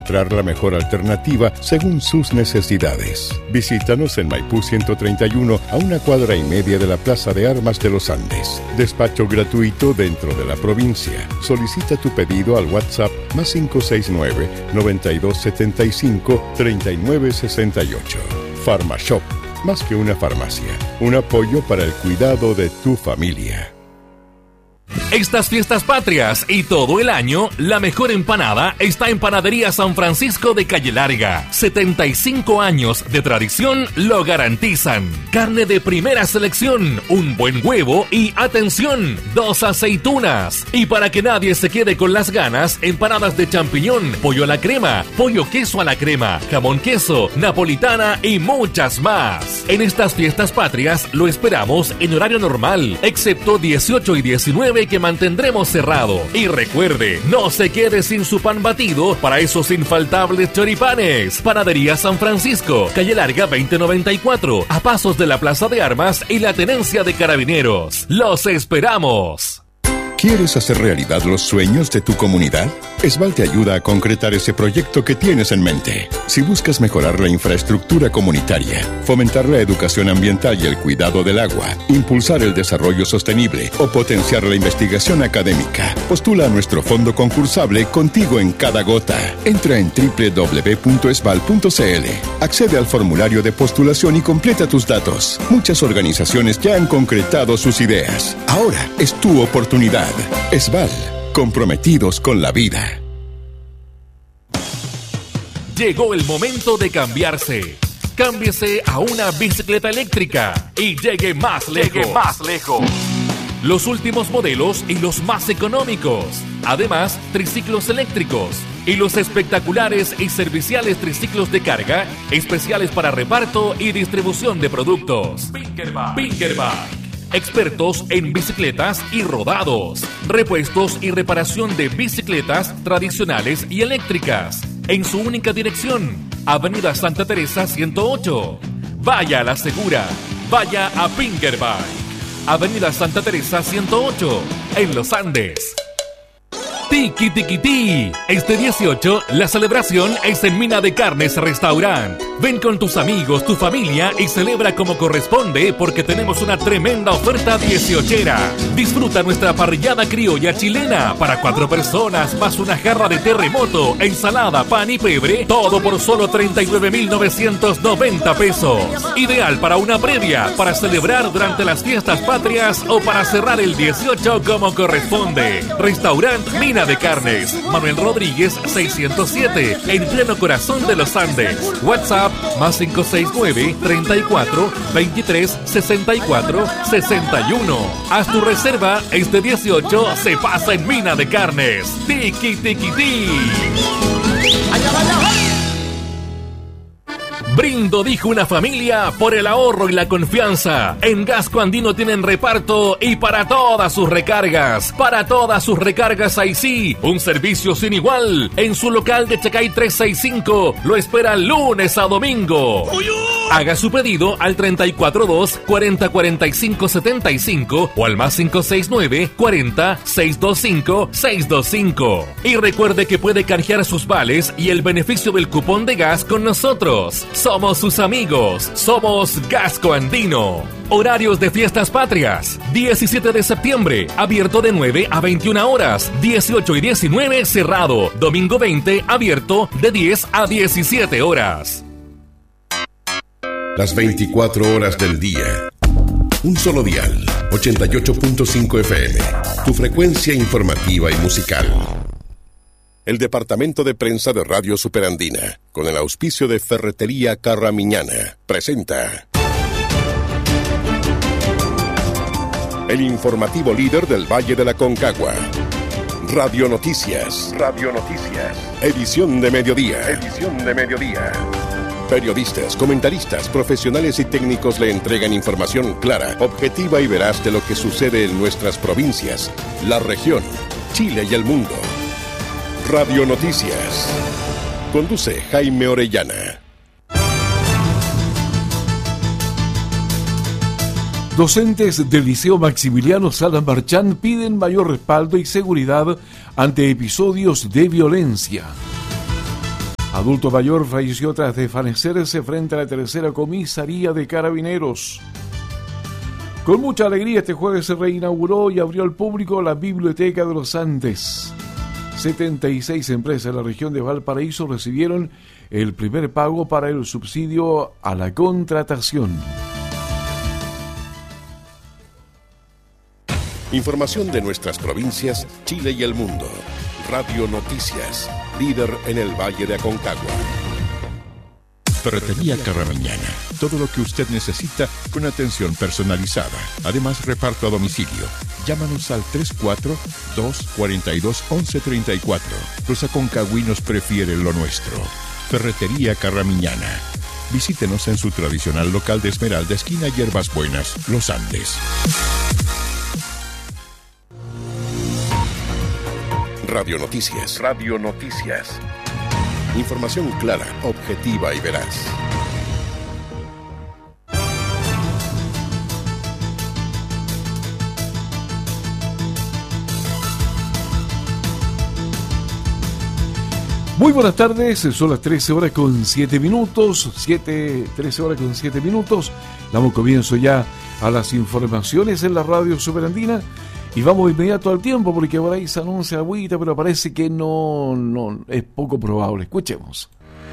encontrar la mejor alternativa según sus necesidades. Visítanos en Maipú 131 a 1,5 cuadras de la Plaza de Armas de los Andes. Despacho gratuito dentro de la provincia. Solicita tu pedido al WhatsApp más 569-9275-3968. Farmashop, más que una farmacia, un apoyo para el cuidado de tu familia. Estas fiestas patrias y todo el año, la mejor empanada está en Panadería San Francisco de Calle Larga. 75 años de tradición lo garantizan. Carne de primera selección, un buen huevo y, atención, 2 aceitunas. Y para que nadie se quede con las ganas, empanadas de champiñón, pollo a la crema, pollo queso a la crema, jamón queso, napolitana y muchas más. En estas fiestas patrias lo esperamos en horario normal, excepto 18 y 19 que mantendremos cerrado. Y recuerde, no se quede sin su pan batido para esos infaltables choripanes. Panadería San Francisco, Calle Larga 2094, a pasos de la Plaza de Armas y la Tenencia de Carabineros. ¡Los esperamos! ¿Quieres hacer realidad los sueños de tu comunidad? Esval te ayuda a concretar ese proyecto que tienes en mente. Si buscas mejorar la infraestructura comunitaria, fomentar la educación ambiental y el cuidado del agua, impulsar el desarrollo sostenible o potenciar la investigación académica, postula a nuestro fondo concursable Contigo en Cada Gota. Entra en www.esval.cl, accede al formulario de postulación y completa tus datos. Muchas organizaciones ya han concretado sus ideas. Ahora es tu oportunidad. Esval, comprometidos con la vida. Llegó el momento de cambiarse. Cámbiese a una bicicleta eléctrica y llegue más lejos. Los últimos modelos y los más económicos. Además, triciclos eléctricos y los espectaculares y serviciales triciclos de carga, especiales para reparto y distribución de productos. Pinkerback. Expertos en bicicletas y rodados, repuestos y reparación de bicicletas tradicionales y eléctricas, en su única dirección, Avenida Santa Teresa 108. Vaya a la segura, vaya a Pinkerback, Avenida Santa Teresa 108, en Los Andes. Tiki Tiki Ti. Este 18, la celebración es en Mina de Carnes Restaurant. Ven con tus amigos, tu familia y celebra como corresponde porque tenemos una tremenda oferta 18era. Disfruta nuestra parrillada criolla chilena para 4 personas más una jarra de terremoto, ensalada, pan y pebre, todo por solo 39.990 pesos. Ideal para una previa, para celebrar durante las fiestas patrias o para cerrar el 18 como corresponde. Restaurant Mina de Carnes, Manuel Rodríguez 607, en pleno corazón de los Andes. WhatsApp más 569-34-23-64-61. Haz tu reserva, este 18 se pasa en Mina de Carnes. Tiki Tiki Ti. Brindo, dijo una familia, por el ahorro y la confianza. En Gasco Andino tienen reparto y para todas sus recargas. Para todas sus recargas, ahí sí, un servicio sin igual. En su local de Chacay 365 lo espera lunes a domingo. Haga su pedido al 342-4045-75 o al más 569-40-625-625. Y recuerde que puede canjear sus vales y el beneficio del cupón de gas con nosotros. Somos sus amigos, somos Gasco Andino. Horarios de fiestas patrias: 17 de septiembre, abierto de 9 a 21 horas, 18 y 19 cerrado, domingo 20 abierto de 10 a 17 horas. Las 24 horas del día. Un solo dial, 88.5 FM, tu frecuencia informativa y musical. El Departamento de Prensa de Radio Superandina, con el auspicio de Ferretería Carramiñana, presenta el informativo líder del Valle de la Concagua. Radio Noticias. Radio Noticias. Edición de mediodía. Edición de mediodía. Periodistas, comentaristas, profesionales y técnicos le entregan información clara, objetiva y veraz de lo que sucede en nuestras provincias, la región, Chile y el mundo. Radio Noticias. Conduce Jaime Orellana. Docentes del Liceo Maximiliano Sala Marchán piden mayor respaldo y seguridad ante episodios de violencia. Adulto mayor falleció tras desvanecerse frente a la tercera comisaría de Carabineros. Con mucha alegría este jueves se reinauguró y abrió al público la Biblioteca de los Andes. 76 empresas de la región de Valparaíso recibieron el primer pago para el subsidio a la contratación. Información de nuestras provincias, Chile y el mundo. Radio Noticias, líder en el Valle de Aconcagua. Ferretería Carramiñana. Todo lo que usted necesita con atención personalizada. Además, reparto a domicilio. Llámanos al 342-42-1134. Los aconcagüinos prefieren lo nuestro. Ferretería Carramiñana. Visítenos en su tradicional local de Esmeralda, esquina Hierbas Buenas, Los Andes. Radio Noticias. Radio Noticias. Información clara, objetiva y veraz. Muy buenas tardes, son las 13 horas con 7 minutos, 13 horas con 7 minutos. Damos comienzo ya a las informaciones en la radio superandina y vamos de inmediato al tiempo porque por ahí se anuncia agüita, pero parece que no es poco probable. Escuchemos.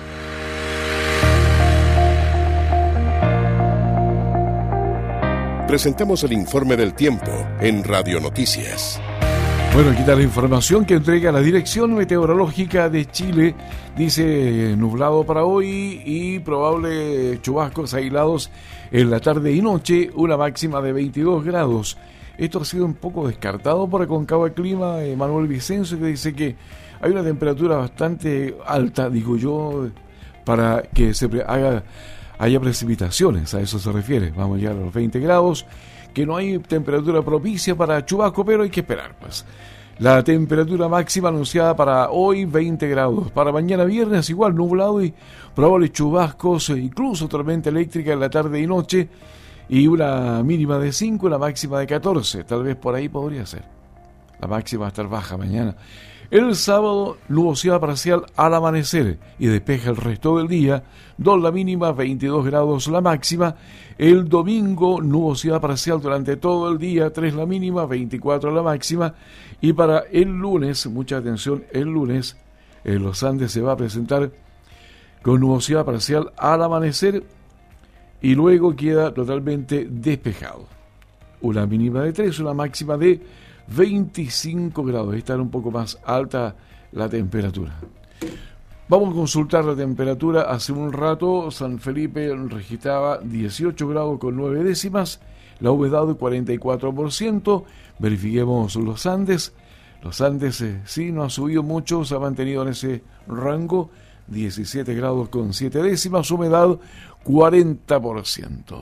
Presentamos el informe del tiempo en Radio Noticias. Bueno, aquí está la información que entrega la Dirección Meteorológica de Chile. Dice nublado para hoy y probable chubascos aislados en la tarde y noche, una máxima de 22 grados. Esto ha sido un poco descartado por Aconcagua Clima, Manuel Vicencio, que dice que hay una temperatura bastante alta, digo yo, para que haya precipitaciones, a eso se refiere. Vamos ya a los 20 grados. Que no hay temperatura propicia para chubasco, pero hay que esperar, pues. La temperatura máxima anunciada para hoy, 20 grados. Para mañana viernes, igual, nublado y probables chubascos, incluso tormenta eléctrica en la tarde y noche. Y una mínima de 5, una máxima de 14. Tal vez por ahí podría ser. La máxima va a estar baja mañana. El sábado, nubosidad parcial al amanecer y despeja el resto del día. 2 la mínima, 22 grados la máxima. El domingo, nubosidad parcial durante todo el día. 3 la mínima, 24 la máxima. Y para el lunes, mucha atención, el lunes en los Andes se va a presentar con nubosidad parcial al amanecer y luego queda totalmente despejado. Una mínima de 3, una máxima de 25 grados, está un poco más alta la temperatura. Vamos a consultar la temperatura. Hace un rato San Felipe registraba 18 grados con 9 décimas, la humedad de 44%. Verifiquemos los Andes. Los Andes sí, no ha subido mucho, se ha mantenido en ese rango, 17 grados con 7 décimas, humedad 40%.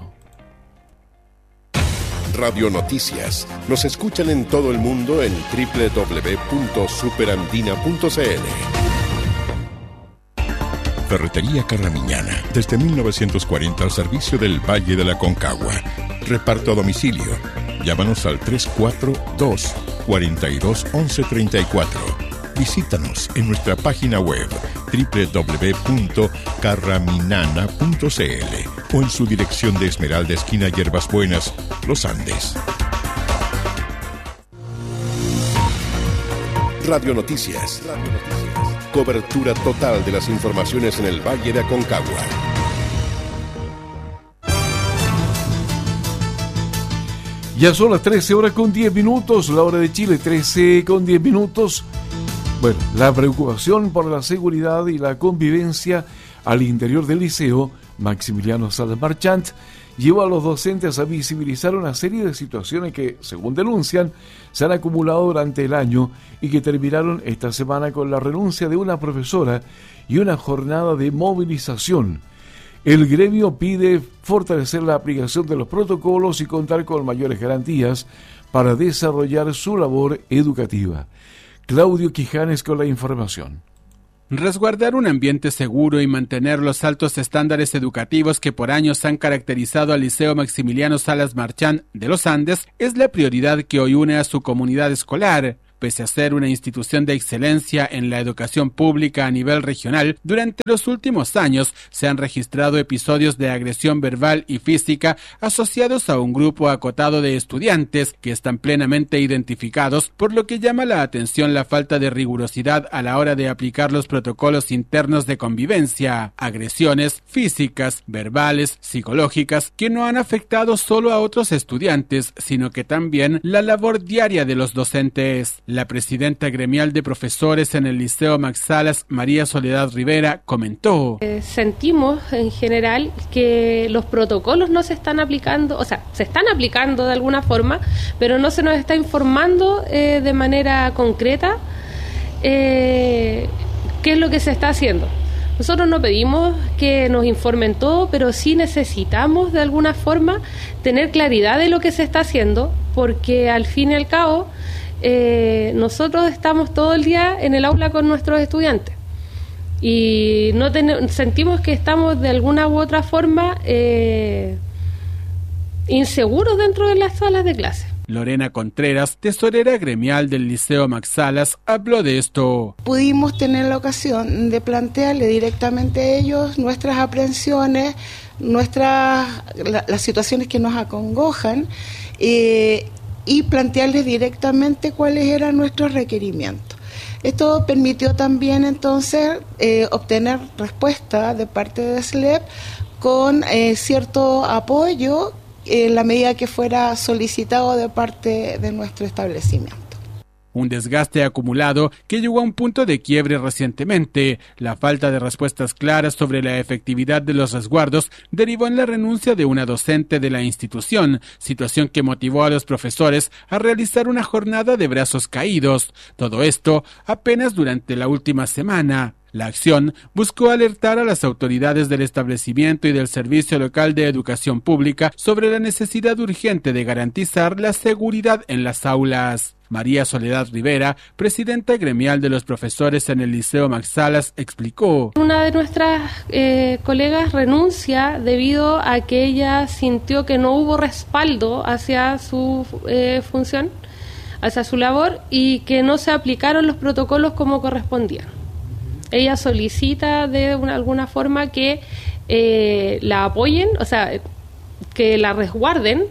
Radio Noticias. Nos escuchan en todo el mundo en www.superandina.cl. Ferretería Carramiñana. Desde 1940 al servicio del Valle de la Aconcagua. Reparto a domicilio. Llámanos al 342-42-1134. Visítanos en nuestra página web www.carraminana.cl o en su dirección de Esmeralda, esquina Hierbas Buenas, Los Andes. Radio Noticias. Cobertura total de las informaciones en el Valle de Aconcagua. Ya son las 13 horas con 10 minutos, la hora de Chile, 13 con 10 minutos. Bueno, la preocupación por la seguridad y la convivencia al interior del liceo Maximiliano Salas Marchant llevó a los docentes a visibilizar una serie de situaciones que, según denuncian, se han acumulado durante el año y que terminaron esta semana con la renuncia de una profesora y una jornada de movilización. El gremio pide fortalecer la aplicación de los protocolos y contar con mayores garantías para desarrollar su labor educativa. Claudio Quijanes con la información. Resguardar un ambiente seguro y mantener los altos estándares educativos que por años han caracterizado al Liceo Maximiliano Salas Marchant de los Andes es la prioridad que hoy une a su comunidad escolar. Pese a ser una institución de excelencia en la educación pública a nivel regional, durante los últimos años se han registrado episodios de agresión verbal y física asociados a un grupo acotado de estudiantes que están plenamente identificados, por lo que llama la atención la falta de rigurosidad a la hora de aplicar los protocolos internos de convivencia. Agresiones físicas, verbales, psicológicas, que no han afectado solo a otros estudiantes, sino que también la labor diaria de los docentes. La presidenta gremial de profesores en el Liceo Max Salas, María Soledad Rivera, comentó: sentimos en general que los protocolos no se están aplicando, o sea, se están aplicando de alguna forma, pero no se nos está informando de manera concreta qué es lo que se está haciendo. Nosotros no pedimos que nos informen todo, pero sí necesitamos de alguna forma tener claridad de lo que se está haciendo, porque al fin y al cabo nosotros estamos todo el día en el aula con nuestros estudiantes y sentimos que estamos de alguna u otra forma inseguros dentro de las salas de clase. Lorena Contreras, tesorera gremial del Liceo Max Salas, habló de esto. Pudimos tener la ocasión de plantearle directamente a ellos nuestras aprehensiones, las situaciones que nos acongojan y plantearles directamente cuáles eran nuestros requerimientos. Esto permitió también entonces obtener respuesta de parte de SLEP con cierto apoyo en la medida que fuera solicitado de parte de nuestro establecimiento. Un desgaste acumulado que llegó a un punto de quiebre recientemente. La falta de respuestas claras sobre la efectividad de los resguardos derivó en la renuncia de una docente de la institución, situación que motivó a los profesores a realizar una jornada de brazos caídos. Todo esto apenas durante la última semana. La acción buscó alertar a las autoridades del establecimiento y del Servicio Local de Educación Pública sobre la necesidad urgente de garantizar la seguridad en las aulas. María Soledad Rivera, presidenta gremial de los profesores en el Liceo Max Salas, explicó: una de nuestras colegas renuncia debido a que ella sintió que no hubo respaldo hacia su función, hacia su labor, y que no se aplicaron los protocolos como correspondían. Ella solicita de alguna forma que la apoyen, o sea, que la resguarden,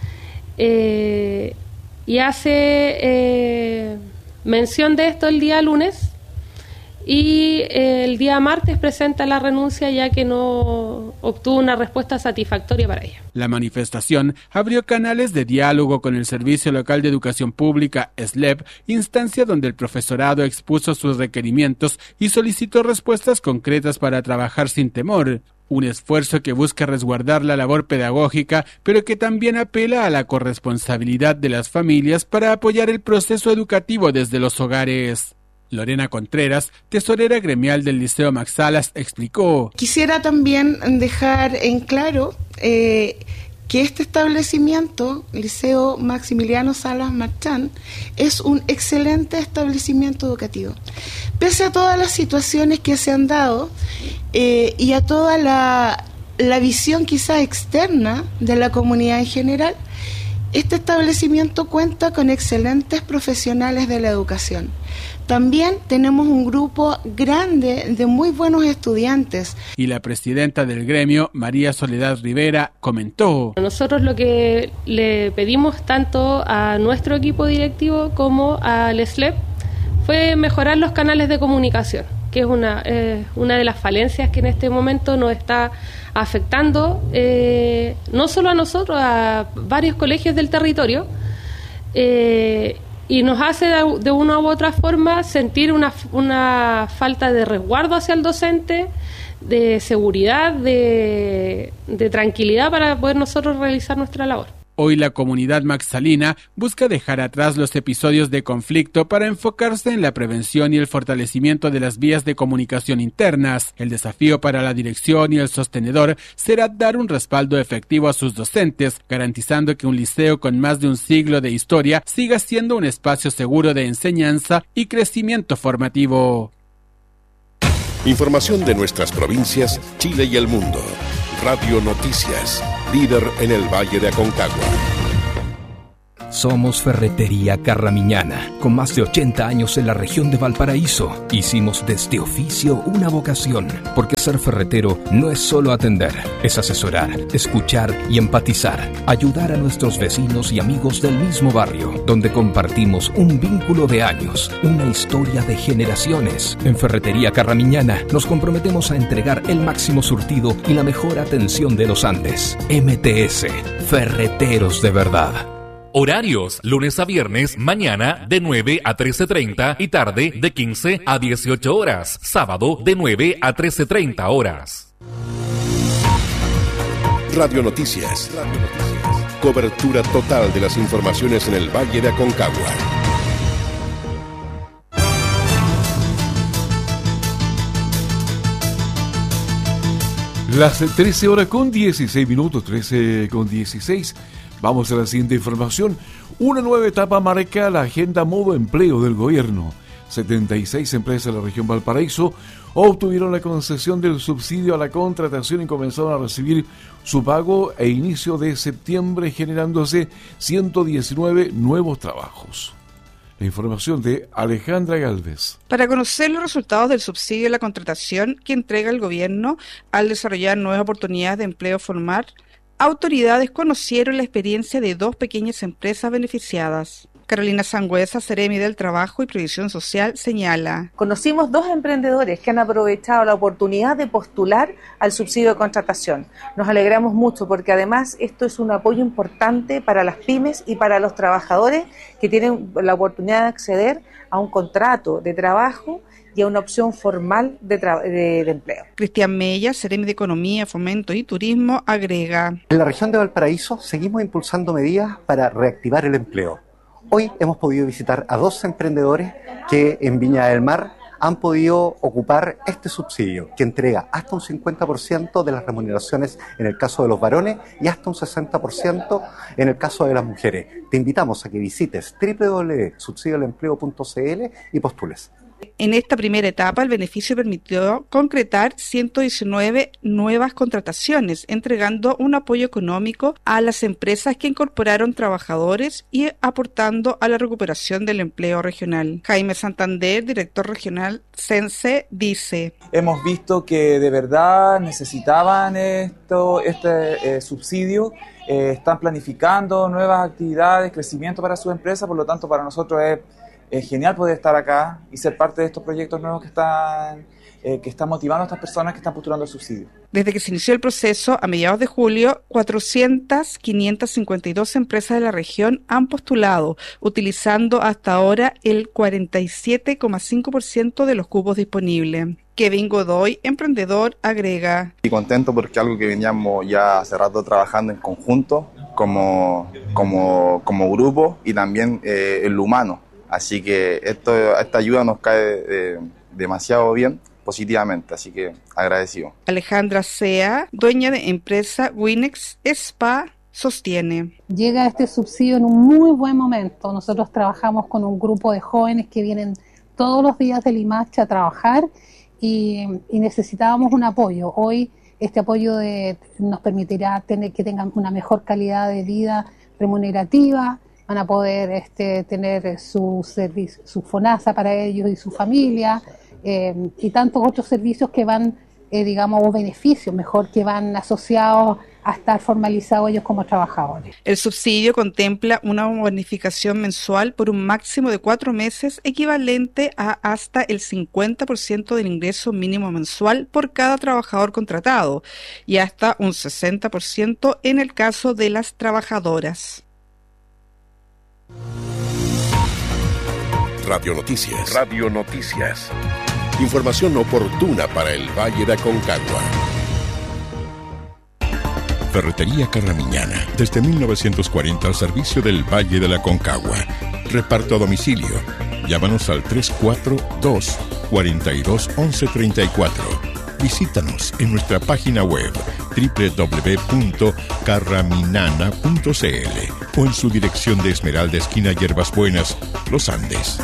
y hace mención de esto el día lunes, y el día martes presenta la renuncia ya que no obtuvo una respuesta satisfactoria para ella. La manifestación abrió canales de diálogo con el Servicio Local de Educación Pública, SLEP, instancia donde el profesorado expuso sus requerimientos y solicitó respuestas concretas para trabajar sin temor. Un esfuerzo que busca resguardar la labor pedagógica, pero que también apela a la corresponsabilidad de las familias para apoyar el proceso educativo desde los hogares. Lorena Contreras, tesorera gremial del Liceo Max Salas, explicó: quisiera también dejar en claro que este establecimiento, Liceo Maximiliano Salas Marchán, es un excelente establecimiento educativo. Pese a todas las situaciones que se han dado y a toda la visión quizás externa de la comunidad en general, este establecimiento cuenta con excelentes profesionales de la educación. También tenemos un grupo grande de muy buenos estudiantes. Y la presidenta del gremio, María Soledad Rivera, comentó: nosotros lo que le pedimos tanto a nuestro equipo directivo como al SLEP fue mejorar los canales de comunicación, que es una de las falencias que en este momento nos está afectando, no solo a nosotros, a varios colegios del territorio, y nos hace de una u otra forma sentir una falta de resguardo hacia el docente, de seguridad, de tranquilidad para poder nosotros realizar nuestra labor. Hoy la comunidad maxsalina busca dejar atrás los episodios de conflicto para enfocarse en la prevención y el fortalecimiento de las vías de comunicación internas. El desafío para la dirección y el sostenedor será dar un respaldo efectivo a sus docentes, garantizando que un liceo con más de un siglo de historia siga siendo un espacio seguro de enseñanza y crecimiento formativo. Información de nuestras provincias, Chile y el mundo. Radio Noticias, líder en el Valle de Aconcagua. Somos Ferretería Carramiñana, con más de 80 años en la región de Valparaíso. Hicimos de este oficio una vocación, porque ser ferretero no es solo atender, es asesorar, escuchar y empatizar, ayudar a nuestros vecinos y amigos del mismo barrio, donde compartimos un vínculo de años, una historia de generaciones. En Ferretería Carramiñana nos comprometemos a entregar el máximo surtido y la mejor atención de los Andes. MTS, ferreteros de verdad. Horarios, lunes a viernes, mañana de 9 a 13:30 y tarde de 15 a 18 horas. Sábado de 9 a 13:30 horas. Radio Noticias. Cobertura total de las informaciones en el Valle de Aconcagua. Las 13 horas con 16 minutos, 13 con 16. Vamos a la siguiente información. Una nueva etapa marca la agenda modo empleo del gobierno. 76 empresas de la región Valparaíso obtuvieron la concesión del subsidio a la contratación y comenzaron a recibir su pago a inicio de septiembre, generándose 119 nuevos trabajos. La información de Alejandra Galvez. Para conocer los resultados del subsidio a la contratación que entrega el gobierno al desarrollar nuevas oportunidades de empleo formal, autoridades conocieron la experiencia de 2 pequeñas empresas beneficiadas. Carolina Sangüesa, Seremi del Trabajo y Previsión Social, señala: conocimos 2 emprendedores que han aprovechado la oportunidad de postular al subsidio de contratación. Nos alegramos mucho porque además esto es un apoyo importante para las pymes y para los trabajadores que tienen la oportunidad de acceder a un contrato de trabajo y a una opción formal de empleo. Cristian Mella, Seremi de Economía, Fomento y Turismo, agrega: en la región de Valparaíso seguimos impulsando medidas para reactivar el empleo. Hoy hemos podido visitar a 2 emprendedores que en Viña del Mar han podido ocupar este subsidio, que entrega hasta un 50% de las remuneraciones en el caso de los varones y hasta un 60% en el caso de las mujeres. Te invitamos a que visites www.subsidiodelempleo.cl y postules. En esta primera etapa, el beneficio permitió concretar 119 nuevas contrataciones, entregando un apoyo económico a las empresas que incorporaron trabajadores y aportando a la recuperación del empleo regional. Jaime Santander, director regional CENSE, dice: hemos visto que de verdad necesitaban este subsidio. Están planificando nuevas actividades, crecimiento para su empresa, por lo tanto para nosotros es genial poder estar acá y ser parte de estos proyectos nuevos que están motivando a estas personas que están postulando el subsidio. Desde que se inició el proceso, a mediados de julio, 552 empresas de la región han postulado, utilizando hasta ahora el 47,5% de los cupos disponibles. Kevin Godoy, emprendedor, agrega: y contento porque algo que veníamos ya hace rato trabajando en conjunto, como grupo y también en lo humano. Así que esta ayuda nos cae demasiado bien, positivamente, así que agradecido. Alejandra Sea, dueña de empresa Winex Spa, sostiene: llega este subsidio en un muy buen momento. Nosotros trabajamos con un grupo de jóvenes que vienen todos los días de Limache a trabajar y necesitábamos un apoyo. Hoy este apoyo nos permitirá que tengan una mejor calidad de vida remunerativa. Van a poder tener su servicio, su FONASA para ellos y su familia, y tantos otros servicios que van, o beneficios, mejor, que van asociados a estar formalizados ellos como trabajadores. El subsidio contempla una bonificación mensual por un máximo de 4 meses, equivalente a hasta el 50% del ingreso mínimo mensual por cada trabajador contratado, y hasta un 60% en el caso de las trabajadoras. Radio Noticias. Radio Noticias. Información oportuna para el Valle de Aconcagua. Ferretería Carramiñana, desde 1940 al servicio del Valle de la Aconcagua. Reparto a domicilio. Llámanos al 342-42-1134. Visítanos en nuestra página web www.carraminana.cl o en su dirección de Esmeralda, esquina Hierbas Buenas, Los Andes.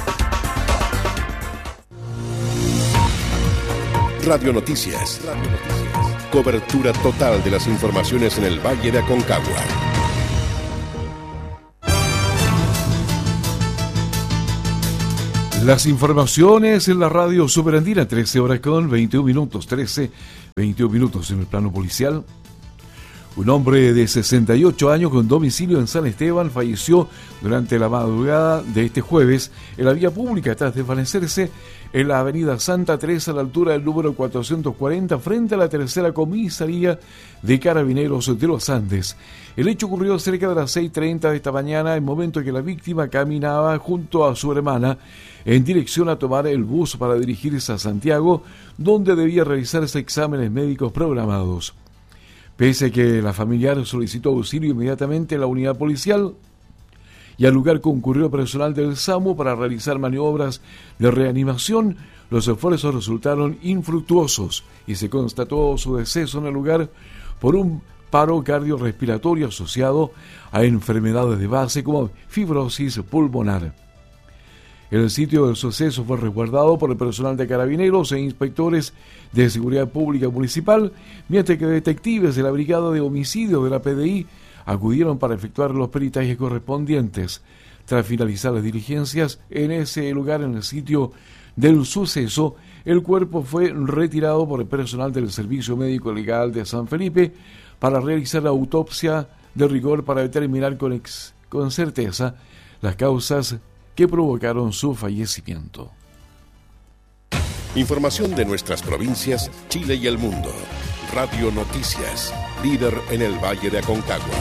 Radio Noticias. Cobertura total de las informaciones en el Valle de Aconcagua. Las informaciones en la radio Superandina, 13 horas con 21 minutos, 21 minutos en el plano policial. Un hombre de 68 años con domicilio en San Esteban falleció durante la madrugada de este jueves en la vía pública tras desvanecerse en la avenida Santa Teresa a la altura del número 440 frente a la tercera comisaría de Carabineros de los Andes. El hecho ocurrió cerca de las 6:30 de esta mañana, en momento en que la víctima caminaba junto a su hermana en dirección a tomar el bus para dirigirse a Santiago, donde debía realizarse exámenes médicos programados. Pese a que la familiar solicitó auxilio inmediatamente a la unidad policial y al lugar concurrió personal del SAMU para realizar maniobras de reanimación, los esfuerzos resultaron infructuosos y se constató su deceso en el lugar por un paro cardiorrespiratorio asociado a enfermedades de base como fibrosis pulmonar. El sitio del suceso fue resguardado por el personal de Carabineros e inspectores de Seguridad Pública Municipal, mientras que detectives de la Brigada de Homicidios de la PDI acudieron para efectuar los peritajes correspondientes. Tras finalizar las diligencias en ese lugar, en el sitio del suceso, el cuerpo fue retirado por el personal del Servicio Médico Legal de San Felipe para realizar la autopsia de rigor para determinar con certeza las causas que provocaron su fallecimiento. Información de nuestras provincias, Chile y el mundo. Radio Noticias, líder en el Valle de Aconcagua.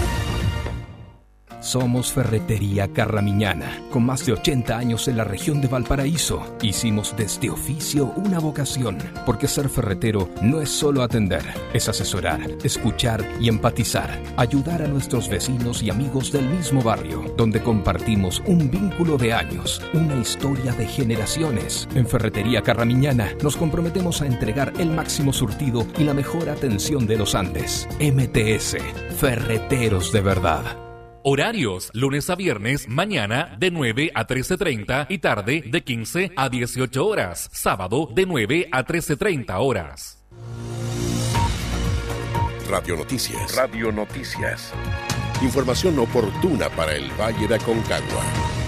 Somos Ferretería Carramiñana, con más de 80 años en la región de Valparaíso. Hicimos de este oficio una vocación, porque ser ferretero no es solo atender, es asesorar, escuchar y empatizar, ayudar a nuestros vecinos y amigos del mismo barrio, donde compartimos un vínculo de años, una historia de generaciones. En Ferretería Carramiñana nos comprometemos a entregar el máximo surtido y la mejor atención de los Andes. MTS, Ferreteros de verdad. Horarios, lunes a viernes, mañana de 9 a 13:30 y tarde de 15 a 18 horas. Sábado de 9 a 13:30 horas. Radio Noticias. Radio Noticias. Información oportuna para el Valle de Aconcagua.